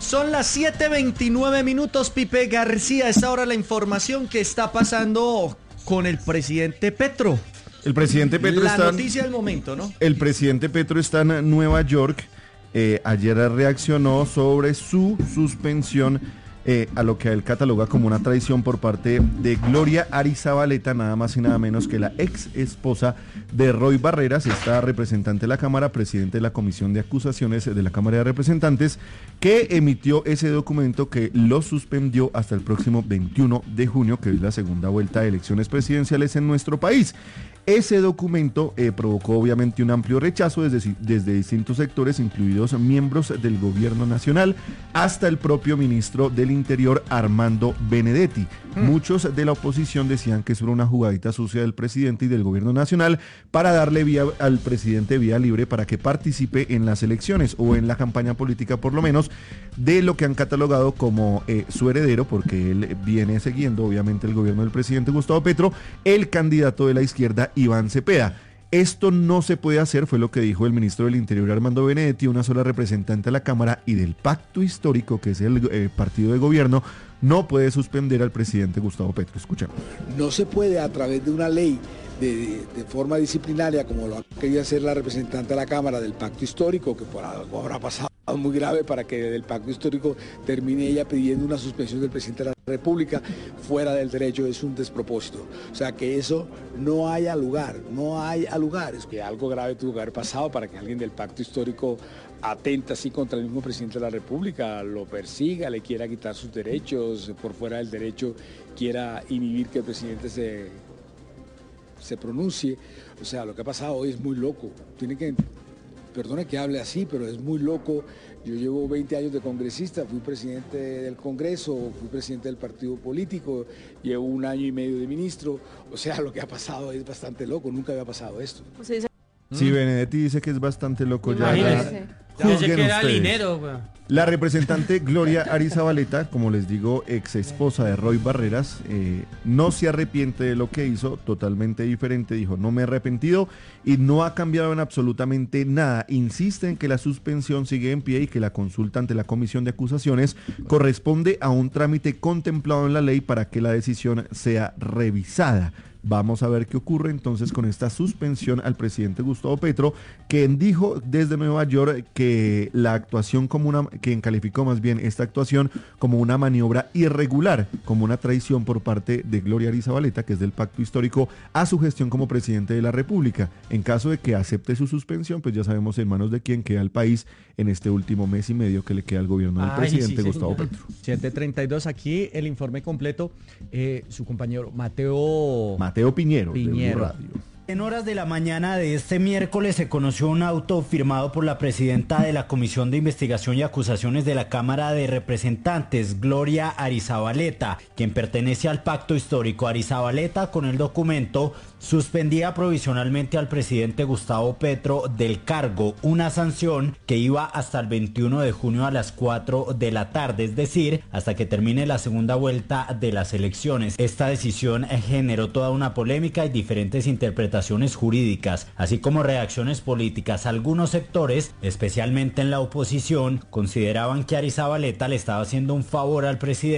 Son las 7:29, Pipe García. Es ahora la información que está pasando con el presidente Petro. El presidente Petro la noticia del momento, ¿no? El presidente Petro está en Nueva York. Ayer reaccionó sobre su suspensión a lo que él cataloga como una traición por parte de Gloria Arizabaleta, nada más y nada menos que la ex esposa de Roy Barreras, esta representante de la Cámara, presidente de la Comisión de Acusaciones de la Cámara de Representantes, que emitió ese documento que lo suspendió hasta el próximo 21 de junio, que es la segunda vuelta de elecciones presidenciales en nuestro país. Ese documento provocó obviamente un amplio rechazo desde distintos sectores, incluidos miembros del gobierno nacional, hasta el propio ministro del Interior, Armando Benedetti. Muchos de la oposición decían que eso era una jugadita sucia del presidente y del gobierno nacional para darle vía al presidente vía libre para que participe en las elecciones o en la campaña política, por lo menos, de lo que han catalogado como su heredero, porque él viene siguiendo obviamente el gobierno del presidente Gustavo Petro, el candidato de la izquierda Iván Cepeda. Esto no se puede hacer, fue lo que dijo el ministro del Interior, Armando Benedetti. Una sola representante a la Cámara y del pacto histórico, que es el partido de gobierno, no puede suspender al presidente Gustavo Petro. Escuchamos. No se puede a través de una ley de forma disciplinaria, como lo ha querido hacer la representante de la Cámara del pacto histórico, que por algo habrá pasado muy grave para que del pacto histórico termine ella pidiendo una suspensión del presidente de la República fuera del derecho. Es un despropósito. O sea, que eso no haya lugar, Es que algo grave tuvo que haber pasado para que alguien del pacto histórico atenta así contra el mismo presidente de la República, lo persiga, le quiera quitar sus derechos, por fuera del derecho quiera inhibir que el presidente se pronuncie. O sea, lo que ha pasado hoy es muy loco. Perdone que hable así, pero es muy loco. Yo llevo 20 años de congresista, fui presidente del Congreso, fui presidente del partido político, llevo 1 año y medio de ministro. O sea, lo que ha pasado es bastante loco, nunca había pasado esto. Sí, Benedetti dice que es bastante loco. Imagínese. Pensé que era dinero, güey. La representante Gloria Arizabaleta, como les digo, ex esposa de Roy Barreras, no se arrepiente de lo que hizo, totalmente diferente. Dijo, no me he arrepentido y no ha cambiado en absolutamente nada. Insiste en que la suspensión sigue en pie y que la consulta ante la Comisión de Acusaciones corresponde a un trámite contemplado en la ley para que la decisión sea revisada. Vamos a ver qué ocurre entonces con esta suspensión al presidente Gustavo Petro, quien dijo desde Nueva York que la actuación quien calificó más bien esta actuación como una maniobra irregular, como una traición por parte de Gloria Arizabaleta, que es del pacto histórico, a su gestión como presidente de la República. En caso de que acepte su suspensión, pues ya sabemos en manos de quién queda el país en este último mes y medio que le queda al gobierno del presidente Gustavo Petro. 7:32, aquí el informe completo, su compañero Mateo Piñero. De Blue Radio. En horas de la mañana de este miércoles se conoció un auto firmado por la presidenta de la Comisión de Investigación y Acusaciones de la Cámara de Representantes, Gloria Arizabaleta, quien pertenece al pacto histórico. Arizabaleta, con el documento, suspendía provisionalmente al presidente Gustavo Petro del cargo, una sanción que iba hasta el 21 de junio a las 4 de la tarde, es decir, hasta que termine la segunda vuelta de las elecciones. Esta decisión generó toda una polémica y diferentes interpretaciones jurídicas, así como reacciones políticas. Algunos sectores, especialmente en la oposición, consideraban que Arizabaleta le estaba haciendo un favor al presidente